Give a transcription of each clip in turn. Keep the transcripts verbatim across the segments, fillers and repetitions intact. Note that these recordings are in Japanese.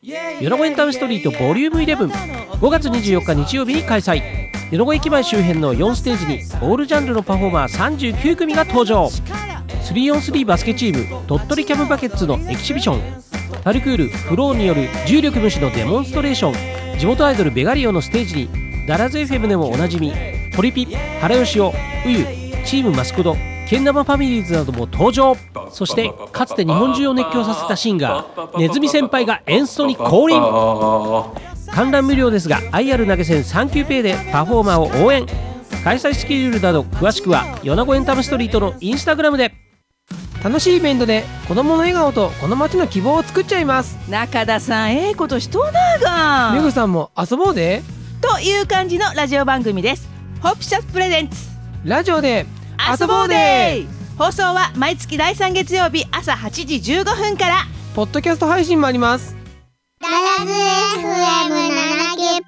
米子エンタメストリートボリュームイレブン、ごがつにじゅうよっか日曜日に開催。米子駅前周辺のよんステージにオールジャンルのパフォーマーさんじゅうきゅうくみが登場。 スリーオンスリー バスケチーム鳥取キャブバケッツのエキシビション、パルクールフローによる重力無視のデモンストレーション、地元アイドルベガリオのステージにダラズ エフエム でもおなじみポリピ、原よしお、ウユ、チームマスコド、けん玉ファミリーズなども登場。そしてかつて日本中を熱狂させたシンガーネズミ先輩がエンストに降臨。観覧無料ですが アイアール 投げ銭サンキューペイでパフォーマーを応援。開催スケジュールなど詳しくは米子エンタメストリートのインスタグラムで。 楽しいイベントで子供の笑顔とこの街の希望を作っちゃいます。 中田さん、ええことしとうながメグさんも遊ぼうでという感じのラジオ番組です。ホップシャツプレゼンツラジオで遊ぼうで。放送は毎月だいさん月曜日朝はちじじゅうごふんから。 ポッドキャスト配信もあります。 ダラズ エフエムなな けっ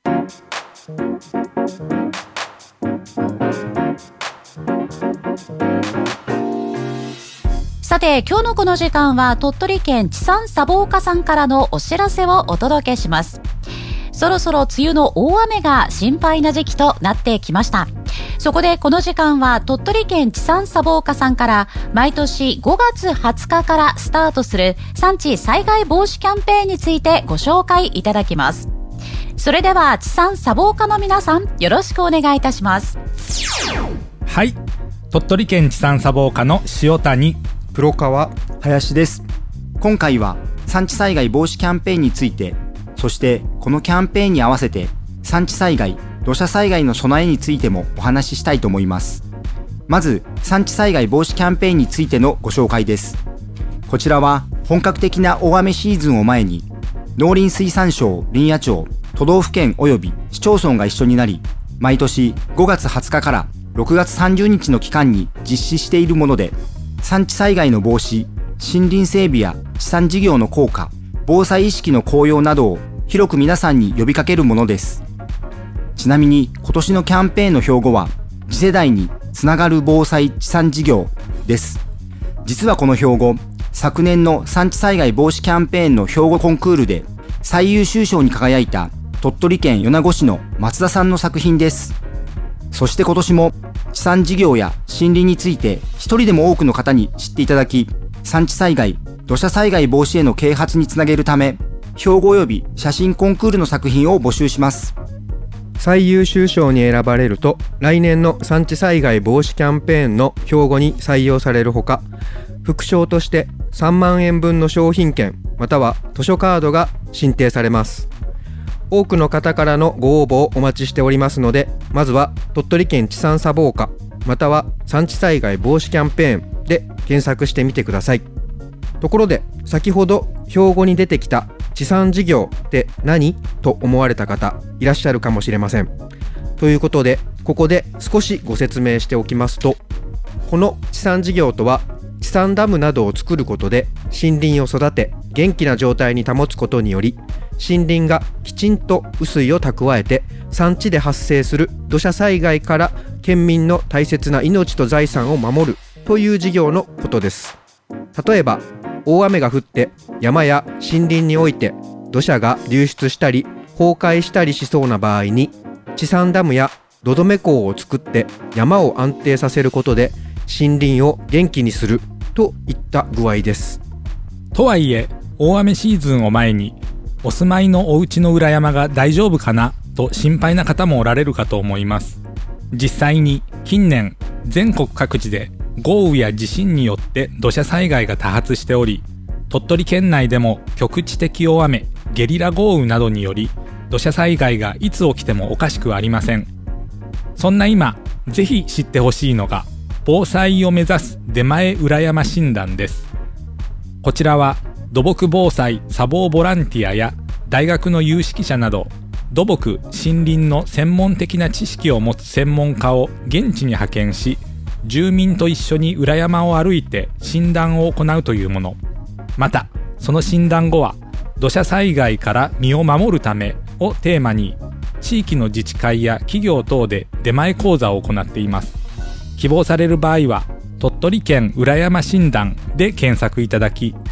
ぱ。 さて今日のこの時間は鳥取県地産砂防課さんからのお知らせをお届けします。そろそろ梅雨の大雨が心配な時期となってきました。そこでこの時間は鳥取県地産砂防課さんから毎年ごがつはつかからスタートする産地災害防止キャンペーンについてご紹介いただきます。それでは地産砂防課の皆さん、よろしくお願いいたします。 はい、鳥取県地産砂防課の塩谷、 黒川、林です。今回は産地災害防止キャンペーンについて、そしてこのキャンペーンに合わせて産地災害、土砂災害の備えについてもお話ししたいと思います。まず産地災害防止キャンペーンについてのご紹介です。こちらは本格的な大雨シーズンを前に農林水産省林野庁、都道府県及び市町村が一緒になり、毎年ごがつはつかからろくがつさんじゅうにちの期間に実施しているもので、産地災害の防止、森林整備や地産事業の効果、防災意識の向上などを広く皆さんに呼びかけるものです。ちなみに今年のキャンペーンの標語は次世代につながる防災地産事業です。実はこの標語、昨年の産地災害防止キャンペーンの標語コンクールで最優秀賞に輝いた鳥取県米子市の松田さんの作品です。そして今年も地産事業や森林について一人でも多くの方に知っていただき、産地災害、土砂災害防止への啓発につなげるため、標語及び写真コンクールの作品を募集します。 最優秀賞に選ばれると来年の産地災害防止キャンペーンの標語に採用されるほか、副賞としてさんまんえんぶんの商品券または図書カードが進呈されます。多くの方からのご応募をお待ちしておりますので、まずは鳥取県地産砂防課または産地災害防止キャンペーンで検索してみてください。ところで先ほど標語に出てきた地産事業って何と思われた方いらっしゃるかもしれません。ということでここで少しご説明しておきますと、この地産事業とは地産ダムなどを作ることで森林を育て元気な状態に保つことにより、森林がきちんと雨水を蓄えて産地で発生する土砂災害から県民の大切な命と財産を守るという事業のことです。例えば大雨が降って山や森林において土砂が流出したり崩壊したりしそうな場合に、地産ダムや土留め溝を作って山を安定させることで森林を元気にするといった具合です。 とはいえ大雨シーズンを前にお住まいのお家の裏山が大丈夫かなと心配な方もおられるかと思います。実際に近年全国各地で豪雨や地震によって土砂災害が多発しており、鳥取県内でも局地的大雨、ゲリラ豪雨などにより土砂災害がいつ起きてもおかしくありません。そんな今ぜひ知ってほしいのが防災を目指す出前裏山診断です。こちらは土木防災砂防ボランティアや大学の有識者など土木森林の専門的な知識を持つ専門家を現地に派遣し、住民と一緒に裏山を歩いて診断を行うというもの。またその診断後は土砂災害から身を守るためをテーマに地域の自治会や企業等で出前講座を行っています。希望される場合は鳥取県裏山診断で検索いただき、